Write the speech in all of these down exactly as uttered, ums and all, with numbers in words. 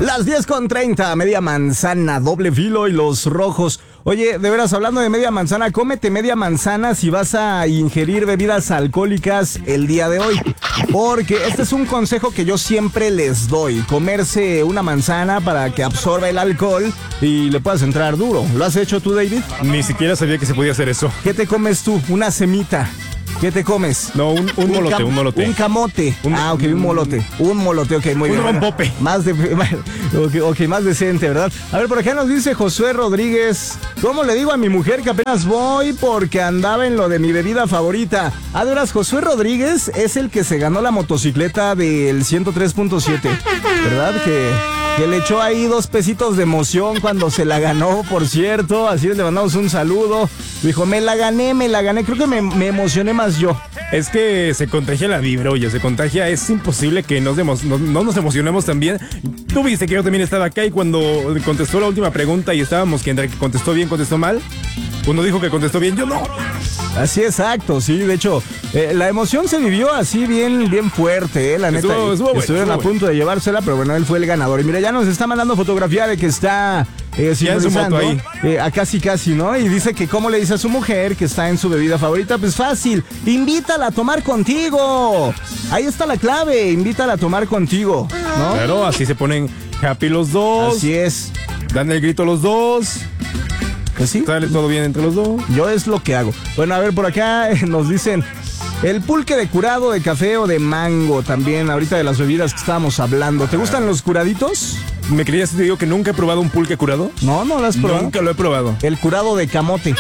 Las diez con treinta, media manzana, doble filo y los rojos. Oye, de veras, hablando de media manzana, cómete media manzana si vas a ingerir bebidas alcohólicas el día de hoy. Porque este es un consejo que yo siempre les doy. Comerse una manzana para que absorba el alcohol y le puedas entrar duro. ¿Lo has hecho tú, David? Ni siquiera sabía que se podía hacer eso. ¿Qué te comes tú? Una semita. ¿Qué te comes? No, un, un, un molote, cam- un molote. Un camote. Un, ah, ok, un molote. Un molote, ok, muy un bien. Un rompope. Más de, okay, ok, más decente, ¿verdad? A ver, por acá nos dice Josué Rodríguez. ¿Cómo le digo a mi mujer que apenas voy porque andaba en lo de mi bebida favorita? Ah, de veras, Josué Rodríguez es el que se ganó la motocicleta del ciento tres punto siete, ¿verdad? Que... que le echó ahí dos pesitos de emoción cuando se la ganó, por cierto. Así le mandamos un saludo. Dijo, me la gané, me la gané. Creo que me, me emocioné más yo. Es que se contagia la vibra, oye, se contagia. Es imposible que nos demos, no, no nos emocionemos también. Tú viste que yo también estaba acá y cuando contestó la última pregunta y estábamos que entre que contestó bien, contestó mal. Uno dijo que contestó bien, yo no. Así, exacto, sí, de hecho, eh, la emoción se vivió así bien, bien fuerte, eh, la neta. Estuvo, estuvo Estuvieron bueno, a punto de llevársela, pero bueno, él fue el ganador. Y mira, ya nos está mandando fotografía de que está eh, sincronizando, ahí. Eh, a casi casi, ¿no? Y dice que cómo le dice a su mujer que está en su bebida favorita, pues fácil, invítala a tomar contigo. Ahí está la clave, invítala a tomar contigo, ¿no? Claro, así se ponen happy los dos. Así es. Dan el grito los dos. Pues sí. Sale todo bien entre los dos. Yo es lo que hago. Bueno, a ver, por acá nos dicen el pulque de curado de café o de mango también, ahorita de las bebidas que estábamos hablando. ¿Te gustan los curaditos? ¿Me creías si te digo que nunca he probado un pulque curado? No, no lo has probado. Nunca lo he probado. El curado de camote.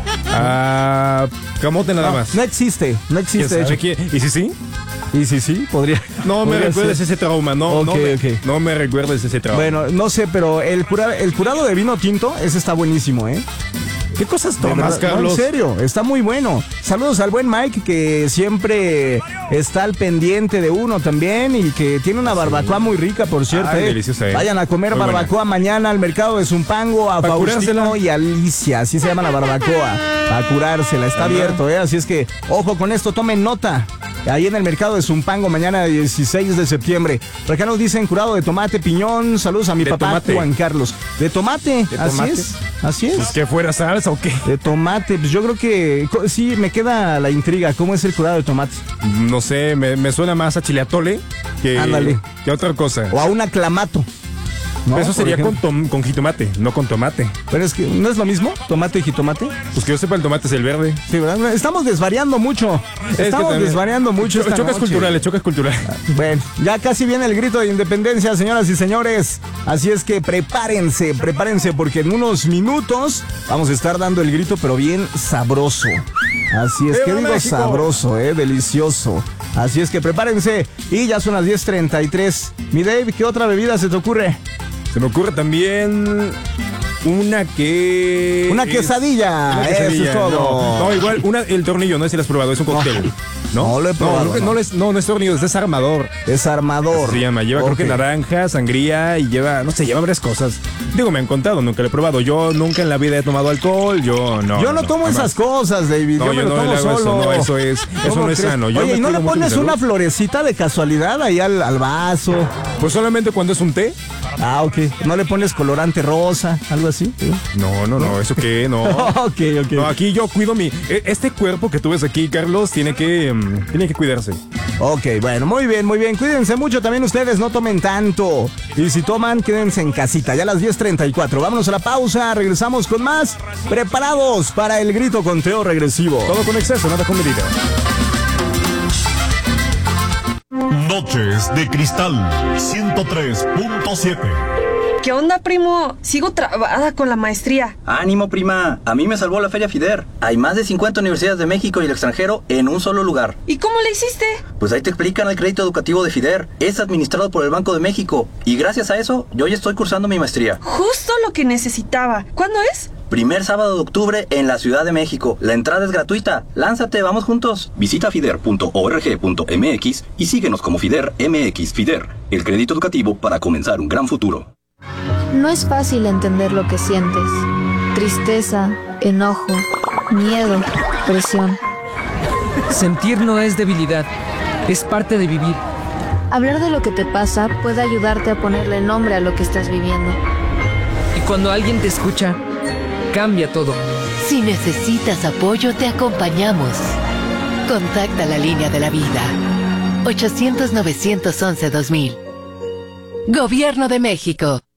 Ah, camote nada no, más. No existe, no existe. De hecho. ¿Qué? ¿Y si sí? Y si sí, podría. No me recuerdes ser. ese trauma, no, okay, no, me, okay. no me recuerdes ese trauma. Bueno, no sé, pero el, cura, el curado de vino tinto, ese está buenísimo, ¿eh? ¿Qué cosas tomas, Carlos? No, en serio, está muy bueno. Saludos al buen Mike, que siempre está al pendiente de uno también y que tiene una barbacoa sí. muy rica, por cierto. Ay, eh. deliciosa, eh. Vayan a comer muy barbacoa buena. Mañana al mercado de Zumpango, a Faustino y a Alicia, así se llama la barbacoa, a curársela, está Ajá. abierto, ¿eh? Así es que, ojo con esto, tomen nota. Ahí en el mercado de Zumpango, mañana dieciséis de septiembre. Por acá nos dicen curado de tomate, piñón. Saludos a mi de papá tomate. Juan Carlos. De tomate, ¿De así tomate? es. Así es. Pues que fuera salsa o qué. De tomate, pues yo creo que sí, me queda la intriga. ¿Cómo es el curado de tomate? No sé, me, me suena más a chile atole que, Ándale. que a otra cosa. O a un aclamato. ¿No? Eso sería con, tom, con jitomate, no con tomate. Pero es que, ¿no es lo mismo? ¿Tomate y jitomate? Pues que yo sepa, el tomate es el verde. Sí, ¿verdad? Estamos desvariando mucho. Es Estamos desvariando mucho. Ch- chocas culturales, chocas culturales. Bueno, ya casi viene el grito de independencia, señoras y señores. Así es que prepárense, prepárense, porque en unos minutos vamos a estar dando el grito, pero bien sabroso. Así es, que digo México. Sabroso, eh, delicioso. Así es que prepárense. Y ya son las diez treinta y tres. Mi Dave, ¿qué otra bebida se te ocurre? Se me ocurre también una que... Una quesadilla, una quesadilla. Eso es todo. No, no, igual, una, el tornillo, no sé si lo has probado, es un cóctel. No, no, no lo he probado. No, no, no, es, no, no es tornillo, es desarmador. Desarmador. Se llama, lleva okay. creo que naranja, sangría y lleva, no sé, lleva varias cosas. Digo, me han contado, nunca lo he probado. Yo nunca en la vida he tomado alcohol, yo no. Yo no, no tomo no, esas cosas, David, no, yo me yo lo no tomo hago solo. Eso, no, eso es, eso no es sano. Yo Oye, ¿y no le pones una florecita de casualidad ahí al, al vaso? Pues solamente cuando es un té. Ah, ok. ¿No le pones colorante rosa, algo así? ¿Sí? No, no, no, ¿eso qué? No. ok, ok. No, aquí yo cuido mi... Este cuerpo que tú ves aquí, Carlos, tiene que, um, tiene que cuidarse. Ok, bueno, muy bien, muy bien. Cuídense mucho también ustedes, no tomen tanto. Y si toman, quédense en casita. Ya a las diez treinta y cuatro. Vámonos a la pausa, regresamos con más. Preparados para el grito conteo regresivo. Todo con exceso, nada con medida. Noches de Cristal ciento tres punto siete. ¿Qué onda, primo? Sigo trabada con la maestría. Ánimo, prima. A mí me salvó la Feria FIDER. Hay más de cincuenta universidades de México y el extranjero en un solo lugar. ¿Y cómo le hiciste? Pues ahí te explican el crédito educativo de FIDER. Es administrado por el Banco de México. Y gracias a eso, yo ya estoy cursando mi maestría. Justo lo que necesitaba. ¿Cuándo es? Primer sábado de octubre en la Ciudad de México. La entrada es gratuita. Lánzate, vamos juntos. Visita fider punto org punto mx y síguenos como FIDER M X. FIDER, el crédito educativo para comenzar un gran futuro. No es fácil entender lo que sientes. Tristeza, enojo, miedo, presión. Sentir no es debilidad, es parte de vivir. Hablar de lo que te pasa puede ayudarte a ponerle nombre a lo que estás viviendo. Y cuando alguien te escucha, cambia todo. Si necesitas apoyo, te acompañamos. Contacta la línea de la vida. ochocientos, novecientos once, dos mil. Gobierno de México.